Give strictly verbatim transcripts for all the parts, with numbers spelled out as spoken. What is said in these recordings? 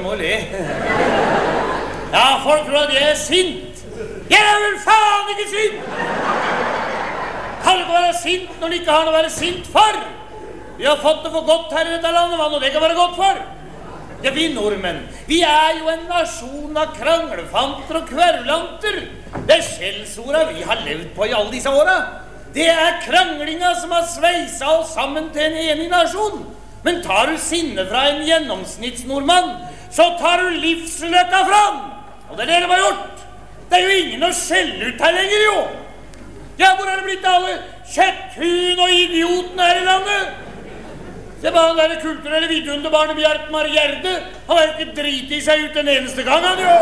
må le. Ja, folk tror at jeg er sint. Jeg er vel faen ikke sint! Kan du ikke være sint når du ikke har noe å være sint for? Vi har fått det for godt her i dette landet, hva nå det kan være godt for? Ja, vi nordmenn, vi er jo en nasjon av kranglefanter og kvervlanter. Det er skjellsorda vi har levd på i alle disse åra. Det er kranglinga som har sveisa oss sammen til en enig nasjon. Men tar du sinne fra en gjennomsnittsnordmann, så tar du livsløkka fram. Og det er det de har gjort. Det er jo ingen å skjelle ut her lenger, jo. Ja, hvor er det blitt alle kjøtthun og idioten her i landet? Se på han der kulturelle vidunderbarnet Bjartmar Gjerde. Han har jo ikke drit i seg ut den eneste gang, han jo.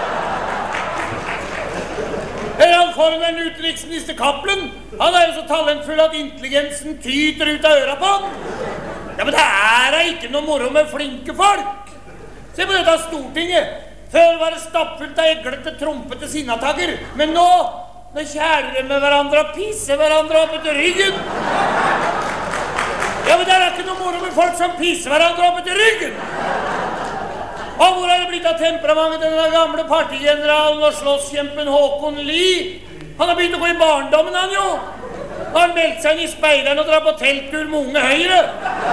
Eller han foran en utenriksminister Cappelen. Han er jo så talentfull at intelligensen tyter ut av øra på han. Ja, men det er da ikke noe moro med flinke folk. Se på dette Stortinget. Før var det stappfullt av eglete, trompete sinnataker. Men nå, nå kjærer de med hverandre og pisser hverandre opp etter ryggen. Ja, men det er ikke noe moro med folk som pisser hverandre opp etter ryggen. Og hvor er det blitt av temperamentet denne gamle partigeneralen og slåsskjempen Håkon Lie? Han har begynt å gå i barndommen, han jo. Nå har han meldt seg inn i speideren og drar på telttur med Unge Høyre.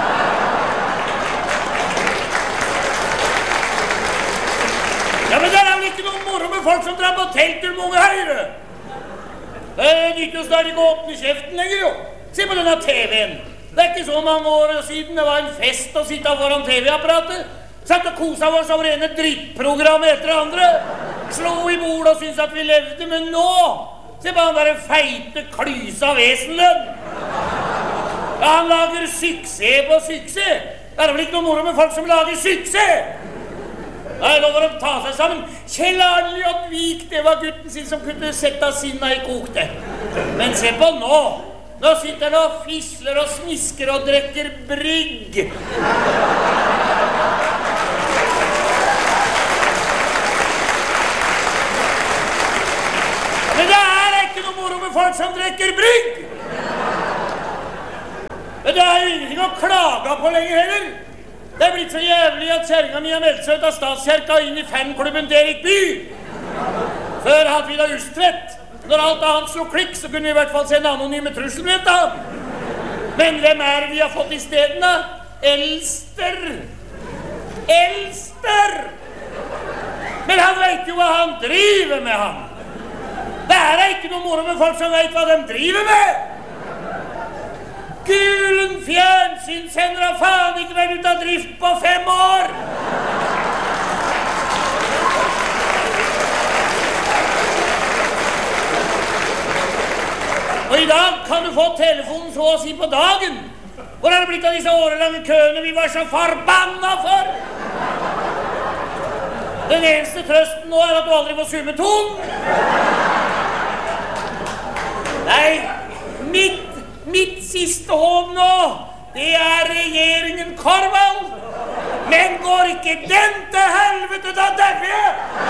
Ja, men det er vel ikke noe moro med folk som drar på telttur med Unge Høyre. Det nytter jo snart ikke å åpne kjeften lenger, jo. Se på denne T V-en. Det er ikke så mange år siden det var en fest å sitte foran T V-apparatet. Satt og kosa oss over ene drittprogram etter andre. Slo i bord og syntes at vi levde, men nå, se på han der feite klysa vesenlønn. Ja, han lager suksess på suksess. Det er vel ikke noe moro med folk som lager suksess. Nei, nå må de ta seg sammen. Kjell Arne Jodvik, det var gutten sin som kunne sette sinna i kokte. Men se på nå. Nå sitter han og fisler og smisker og drekker brygg. Men det er ikke noe moro med folk som drekker brygg. Men det er jo ingenting å klage på lenger heller. Det er blitt så jævlig at kjerringa mi har meldt seg ut av statskjerka inn i fanklubben til Erik Bye. Før hadde vi da Ustvedt. Når alt annet slo klikk, så kunne vi i hvert fall se en anonyme trusselbrett da. Men hvem er det vi har fått i stedet da? Elster. Elster. Men han vet jo hva han driver med, han. Det er da ikke noe moro med folk som vet hva de driver med. Gulen fjernsynssender har faen ikke vært ute av drift på fem år. Og i dag kan du få telefonen så å si på dagen. Hvor er det blitt av disse årelange køene vi var så forbanna for? Den eneste trøsten nå er at du aldri får summeton. Nei, mitt, mitt siste håp nå, det er regjeringen Korvald. Men går ikke den til helvete da derre?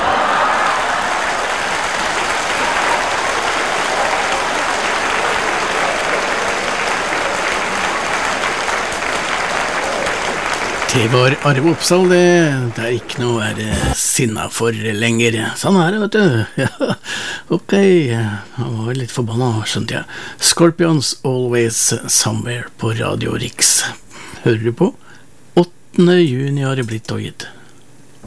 Det var Arve Oppsal, det, det er ikke noe å være sinna for lenger. Sånn er det, vet du. Ja, ok, han var litt forbanna, skjønte jeg. Scorpions Always Somewhere på Radio Riks. Hører du på? åttende juni har det blitt og gitt.